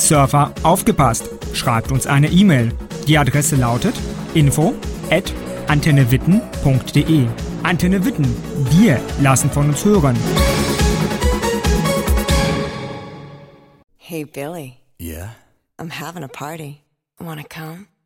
Surfer, aufgepasst! Schreibt uns eine E-Mail. Die Adresse lautet info@antennewitten.de. Antenne Witten, wir lassen von uns hören. Hey, Billy. Yeah? I'm having a party. Wanna come?